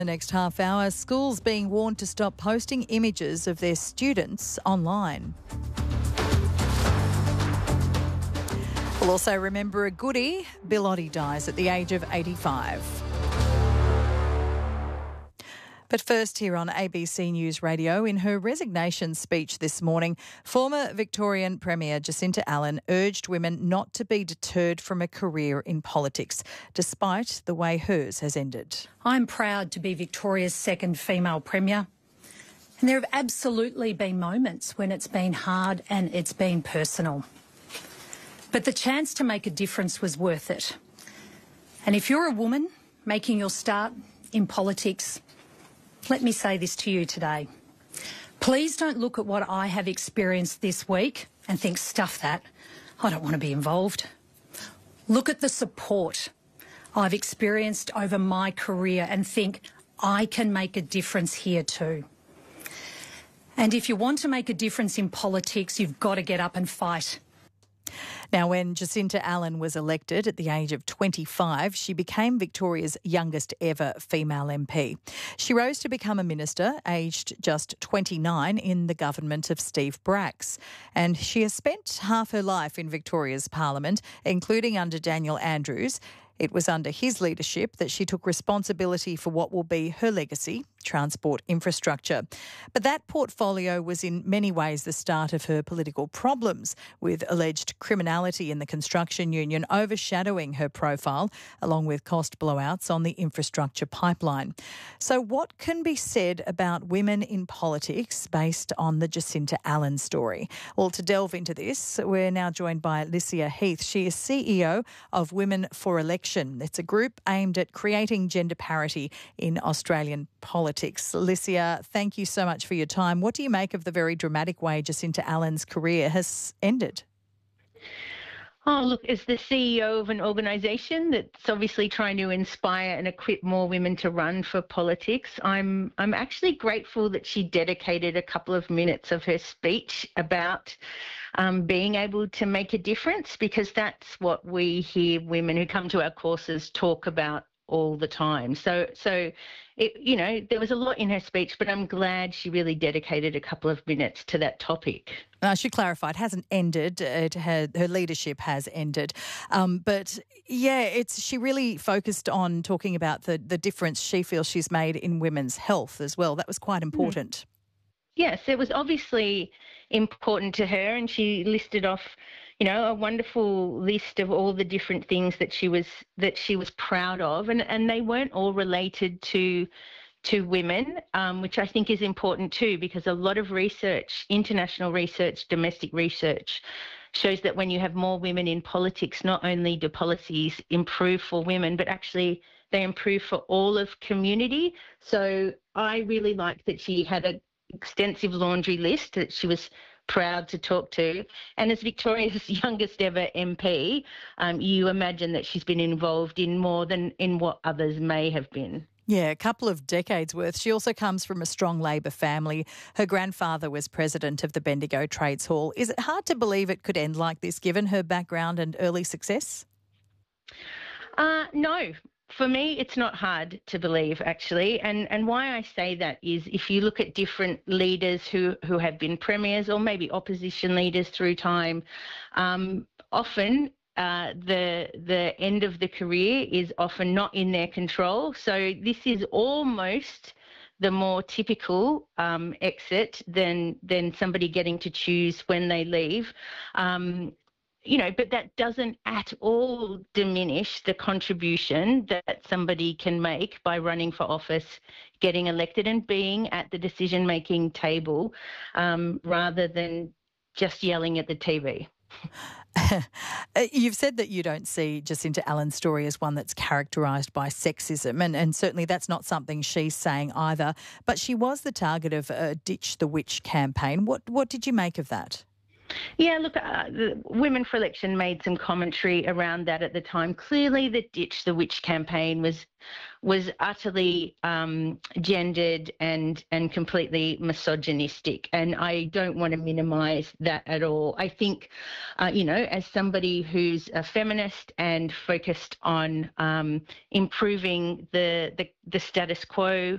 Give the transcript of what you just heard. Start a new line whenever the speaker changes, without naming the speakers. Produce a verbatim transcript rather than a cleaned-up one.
The next half hour, schools being warned to stop posting images of their students online. We'll also remember a goodie. Bill Oddie dies at the age of eighty-five. But first, here on A B C News Radio, in her resignation speech this morning, former Victorian Premier Jacinta Allan urged women not to be deterred from a career in politics, despite the way hers has ended.
I'm proud to be Victoria's second female Premier, and there have absolutely been moments when it's been hard and it's been personal. But the chance to make a difference was worth it. And if you're a woman making your start in politics, let me say this to you today. Please don't look at what I have experienced this week and think, stuff that, I don't want to be involved. Look at the support I've experienced over my career and think, I can make a difference here too. And if you want to make a difference in politics, you've got to get up and fight.
Now, when Jacinta Allan was elected at the age of twenty-five, she became Victoria's youngest ever female M P. She rose to become a minister, aged just twenty-nine, in the government of Steve Bracks. And she has spent half her life in Victoria's Parliament, including under Daniel Andrews. It was under his leadership that she took responsibility for what will be her legacy, transport infrastructure. But that portfolio was in many ways the start of her political problems, with alleged criminality in the construction union overshadowing her profile, along with cost blowouts on the infrastructure pipeline. So what can be said about women in politics based on the Jacinta Allan story? Well, to delve into this, we're now joined by Lycia Heath. She is C E O of Women for Election. It's a group aimed at creating gender parity in Australian politics. Lycia, thank you so much for your time. What do you make of the very dramatic way Jacinta Allan's career has ended?
Oh, look, as the C E O of an organisation that's obviously trying to inspire and equip more women to run for politics, I'm I'm actually grateful that she dedicated a couple of minutes of her speech about um, being able to make a difference, because that's what we hear women who come to our courses talk about all the time. So, so it, you know, there was a lot in her speech, but I'm glad she really dedicated a couple of minutes to that topic.
I should clarify, it hasn't ended. It had, her leadership has ended. Um, but, yeah, it's she really focused on talking about the, the difference she feels she's made in women's health as well. That was quite important. Mm.
Yes, it was obviously important to her, and she listed off, you know, a wonderful list of all the different things that she was that she was proud of, and, and they weren't all related to to women, um, which I think is important too, because a lot of research, international research, domestic research, shows that when you have more women in politics, not only do policies improve for women, but actually they improve for all of community. So I really liked that she had an extensive laundry list that she was proud to talk to. And as Victoria's youngest ever M P, um, you imagine that she's been involved in more than in what others may have been.
Yeah, a couple of decades worth. She also comes from a strong Labor family. Her grandfather was president of the Bendigo Trades Hall. Is it hard to believe it could end like this, given her background and early success?
Uh, no. For me, it's not hard to believe, actually. And and why I say that is if you look at different leaders who, who have been premiers or maybe opposition leaders through time, um, often uh, the the end of the career is often not in their control. So this is almost the more typical um, exit than than somebody getting to choose when they leave. Um, You know, but that doesn't at all diminish the contribution that somebody can make by running for office, getting elected and being at the decision-making table um, rather than just yelling at the T V.
You've said that you don't see Jacinta Allan's story as one that's characterised by sexism, and, and certainly that's not something she's saying either. But she was the target of a Ditch the Witch campaign. What, what did you make of that?
Yeah, look, uh, the Women for Election made some commentary around that at the time. Clearly, the Ditch the Witch campaign was was utterly um, gendered and and completely misogynistic, and I don't want to minimise that at all. I think, uh, you know, as somebody who's a feminist and focused on um, improving the, the the status quo